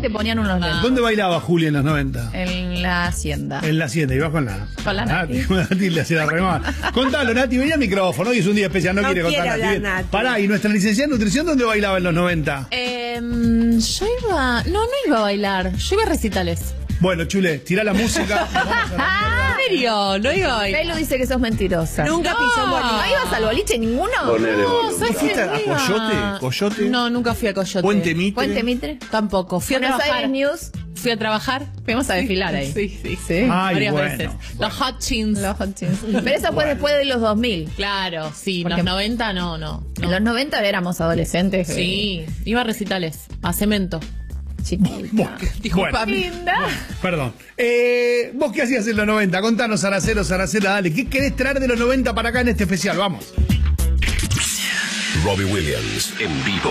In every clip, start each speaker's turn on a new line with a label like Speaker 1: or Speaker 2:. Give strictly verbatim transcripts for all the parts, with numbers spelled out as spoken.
Speaker 1: te ponían unos lentes.
Speaker 2: ¿Dónde bailaba Juli en los noventa?
Speaker 1: En la hacienda.
Speaker 2: En la hacienda, ibas con la...
Speaker 1: Con la Nati.
Speaker 2: Con la Nati le hacía la remar. Contalo, Nati, venía al micrófono, hoy es un día especial, no,
Speaker 3: No
Speaker 2: quiere
Speaker 3: quiere
Speaker 2: contar
Speaker 3: hablar,
Speaker 2: Nati.
Speaker 3: Nati.
Speaker 2: Pará, ¿y nuestra licenciada en nutrición dónde bailaba en los noventa?
Speaker 1: Eh, yo iba... No, no iba a bailar. Yo iba a recitales.
Speaker 2: Bueno, Chule, tirá la música.
Speaker 1: ¿En serio? No iba a bailar. Pelo dice que sos mentirosa.
Speaker 3: Nunca
Speaker 1: no.
Speaker 3: pisó un boliche.
Speaker 1: ¿No ibas al boliche ninguno? No, ¿sabes
Speaker 2: ¿Fuiste
Speaker 1: qué
Speaker 2: a
Speaker 1: iba?
Speaker 2: Coyote? ¿Coyote?
Speaker 1: No, nunca fui a Coyote.
Speaker 2: ¿Puente Mitre?
Speaker 1: ¿Puente Mitre?
Speaker 4: Tampoco. Fui a
Speaker 1: Buenos
Speaker 4: trabajar.
Speaker 1: Aires News.
Speaker 4: Fui a trabajar.
Speaker 1: Fuimos a desfilar ahí.
Speaker 4: Sí, sí.
Speaker 1: Sí.
Speaker 2: Ay,
Speaker 4: Varias
Speaker 2: bueno,
Speaker 4: veces.
Speaker 2: bueno.
Speaker 4: Los Hutchins.
Speaker 1: Los Hutchins. Pero eso fue después de los dos mil.
Speaker 4: Claro, sí.
Speaker 1: Porque-
Speaker 4: Los noventa no, no. no.
Speaker 1: En los noventa éramos adolescentes.
Speaker 4: Sí. Iba a recitales. A cemento.
Speaker 1: Chiquita.
Speaker 2: Bueno,
Speaker 4: Disculpa.
Speaker 1: Linda.
Speaker 2: perdón. Eh, ¿Vos qué hacías en los noventa? Contanos, Aracelo, Saracela, dale. ¿Qué querés traer de los noventa para acá en este especial? Vamos.
Speaker 5: Robbie Williams en vivo.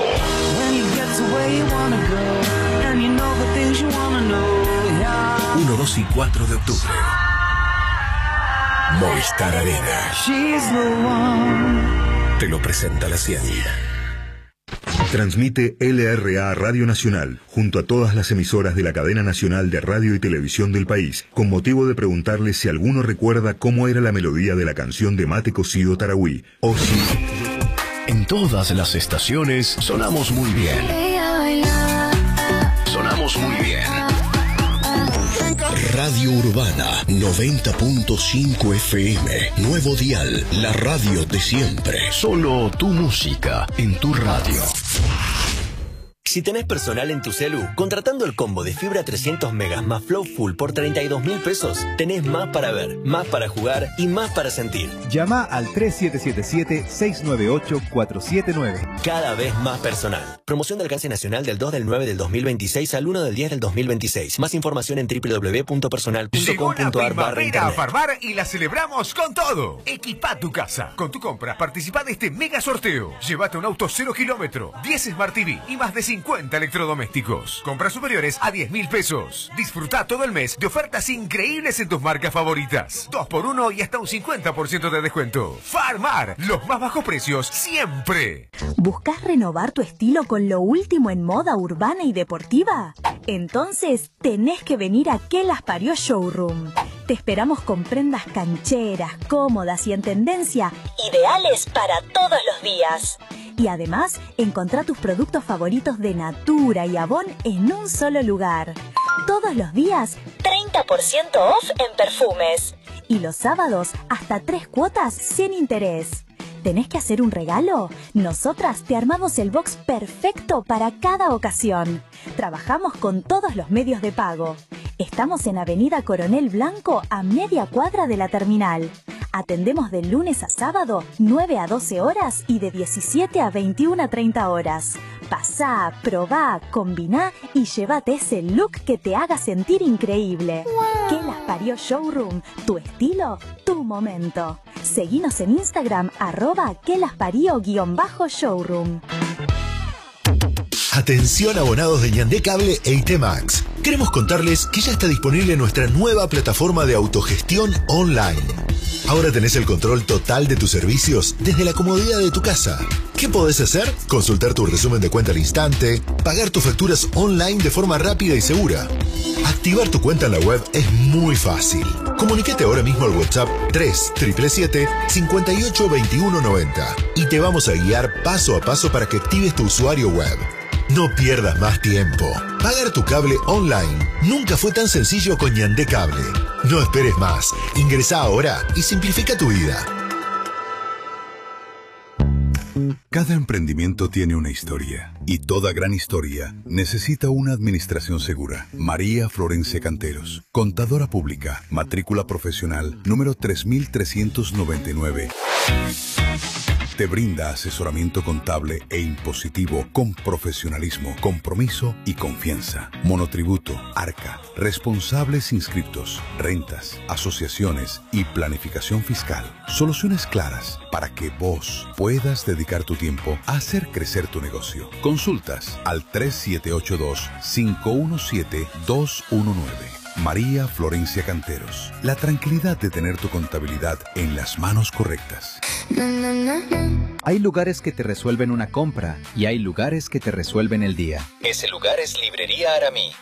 Speaker 5: uno, dos y cuatro de octubre. Movistar Arena. Te lo presenta la cien.
Speaker 6: Transmite L R A Radio Nacional, junto a todas las emisoras de la cadena nacional de radio y televisión del país, con motivo de preguntarle si alguno recuerda cómo era la melodía de la canción de Mate Cocido Tarahui, o si...
Speaker 5: En todas las estaciones sonamos muy bien. Sonamos muy bien. Radio Urbana noventa punto cinco F M. Nuevo dial, la radio de siempre. Solo tu música en tu radio.
Speaker 7: Si tenés personal en tu celu, contratando el combo de fibra trescientos megas más Flow Full por treinta y dos mil pesos, tenés más para ver, más para jugar y más para sentir.
Speaker 8: Llama al tres siete siete siete, seis nueve ocho, cuatro siete nueve.
Speaker 7: Cada vez más personal. Promoción de alcance nacional del dos del nueve del dos mil veintiséis al uno del diez del dos mil veintiséis. Más información en doble u doble u doble u punto personal punto com punto a r barra
Speaker 9: Primavera a
Speaker 7: internet.
Speaker 9: Farmar y la celebramos con todo. Equipa tu casa. Con tu compra, participa de este mega sorteo. Llévate un auto cero kilómetro, diez Smart T V y más de cincuenta electrodomésticos. Compras superiores a diez mil pesos. Disfruta todo el mes de ofertas increíbles en tus marcas favoritas. dos por uno y hasta un cincuenta por ciento de descuento. Farmar, los más bajos precios siempre.
Speaker 10: ¿Buscas renovar tu estilo con lo último en moda urbana y deportiva? Entonces tenés que venir a Que Las Parió Showroom. Te esperamos con prendas cancheras, cómodas y en tendencia, ideales para todos los días. Y además, encontrá tus productos favoritos de Natura y Avon en un solo lugar. Todos los días, treinta por ciento off en perfumes. Y los sábados, hasta tres cuotas sin interés. ¿Tenés que hacer un regalo? Nosotras te armamos el box perfecto para cada ocasión. Trabajamos con todos los medios de pago. Estamos en Avenida Coronel Blanco, a media cuadra de la terminal. Atendemos de lunes a sábado, nueve a doce horas y de diecisiete a veintiuna a treinta horas. Pasá, probá, combiná y llévate ese look que te haga sentir increíble. Wow. Que Las Parió Showroom, tu estilo, tu momento. Seguinos en Instagram, arroba que las parió guión bajo showroom.
Speaker 5: Atención abonados de Ñandé Cable e I T Max. Queremos contarles que ya está disponible nuestra nueva plataforma de autogestión online. Ahora tenés el control total de tus servicios desde la comodidad de tu casa. ¿Qué podés hacer? Consultar tu resumen de cuenta al instante, pagar tus facturas online de forma rápida y segura. Activar tu cuenta en la web es muy fácil. Comunícate ahora mismo al WhatsApp tres siete siete, cinco ocho dos uno nueve cero y te vamos a guiar paso a paso para que actives tu usuario web. No pierdas más tiempo. Pagar tu cable online nunca fue tan sencillo con Ñandé Cable. No esperes más. Ingresá ahora y simplifica tu vida.
Speaker 11: Cada emprendimiento tiene una historia y toda gran historia necesita una administración segura. María Florencia Canteros, contadora pública, matrícula profesional número tres mil trescientos noventa y nueve. Te brinda asesoramiento contable e impositivo con profesionalismo, compromiso y confianza. Monotributo, Arca, responsables inscriptos, rentas, asociaciones y planificación fiscal. Soluciones claras para que vos puedas dedicar tu tiempo a hacer crecer tu negocio. Consultas al tres siete ocho dos, cinco uno siete, dos uno nueve. María Florencia Canteros. La tranquilidad de tener tu contabilidad en las manos correctas.
Speaker 8: Hay lugares que te resuelven una compra y hay lugares que te resuelven el día.
Speaker 7: Ese lugar es Librería Aramí.